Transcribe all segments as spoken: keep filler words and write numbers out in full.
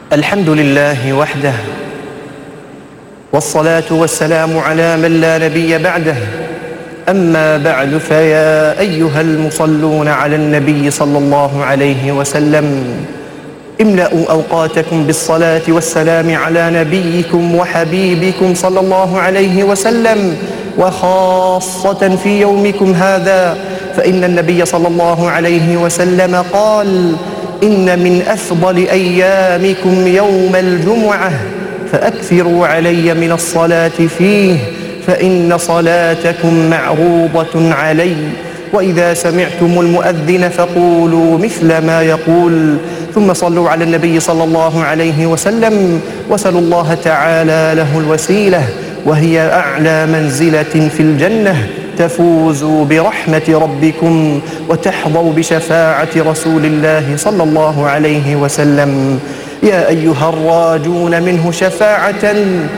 الحمد لله وحده، والصلاة والسلام على من لا نبي بعده. أما بعد، فيا أيها المصلون على النبي صلى الله عليه وسلم، املأوا أوقاتكم بالصلاة والسلام على نبيكم وحبيبكم صلى الله عليه وسلم، وخاصة في يومكم هذا، فإن النبي صلى الله عليه وسلم قال: إن من أفضل أيامكم يوم الجمعة، فأكثروا علي من الصلاة فيه، فإن صلاتكم معروضة علي. وإذا سمعتم المؤذن فقولوا مثل ما يقول، ثم صلوا على النبي صلى الله عليه وسلم، وسلوا الله تعالى له الوسيلة، وهي أعلى منزلة في الجنة، تفوزوا برحمة ربكم وتحظوا بشفاعة رسول الله صلى الله عليه وسلم. يا أيها الراجون منه شفاعة،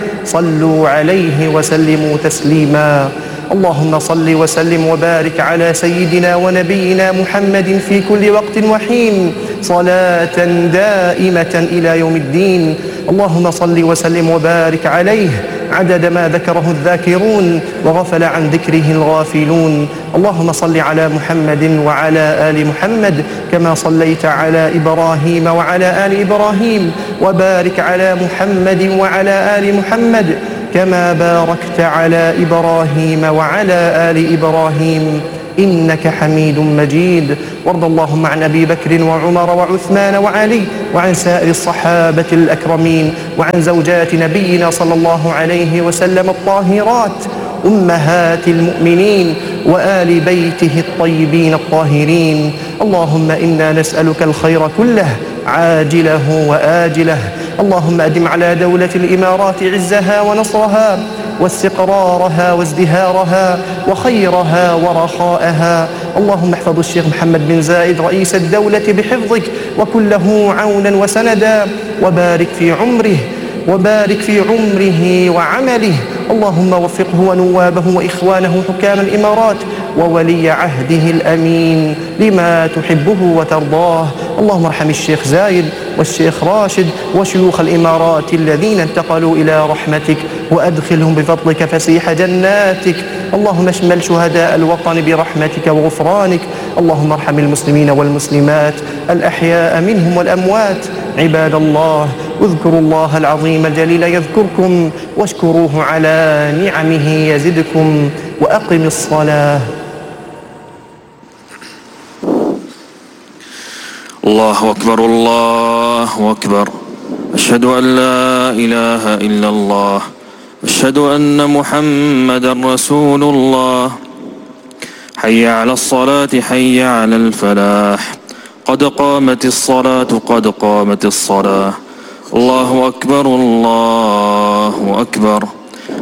صلوا عليه وسلموا تسليما. اللهم صل وسلم وبارك على سيدنا ونبينا محمد في كل وقت وحين، صلاة دائمة إلى يوم الدين. اللهم صل وسلم وبارك عليه عدد ما ذكره الذاكرون وغفل عن ذكره الغافلون. اللهم صل على محمد وعلى آل محمد كما صليت على إبراهيم وعلى آل إبراهيم، وبارك على محمد وعلى آل محمد كما باركت على إبراهيم وعلى آل إبراهيم إنك حميد مجيد. وارض اللهم عن أبي بكر وعمر وعثمان وعلي، وعن سائر الصحابة الأكرمين، وعن زوجات نبينا صلى الله عليه وسلم الطاهرات أمهات المؤمنين، وآل بيته الطيبين الطاهرين. اللهم إنا نسألك الخير كله عاجله وآجله. اللهم أدم على دولة الإمارات عزها ونصرها واستقرارها وازدهارها وخيرها ورخاءها. اللهم احفظ الشيخ محمد بن زايد رئيس الدولة بحفظك، وكن له عونا وسندا، وبارك في عمره وبارك في عمره وعمله. اللهم وفقه ونوابه وإخوانه حكام الإمارات وولي عهده الأمين لما تحبه وترضاه. اللهم ارحم الشيخ زايد والشيخ راشد وشيوخ الإمارات الذين انتقلوا إلى رحمتك، وأدخلهم بفضلك فسيح جناتك. اللهم اشمل شهداء الوطن برحمتك وغفرانك. اللهم ارحم المسلمين والمسلمات الأحياء منهم والأموات. عباد الله، اذكروا الله العظيم الجليل يذكركم، واشكروه على نعمه يزدكم، وأقم الصلاة. الله أكبر الله أكبر، أشهد أن لا إله إلا الله، أشهد أن محمدا رسول الله. حي على الصلاة حي على الفلاح، قد قامت الصلاة قد قامت الصلاة. الله أكبر الله أكبر.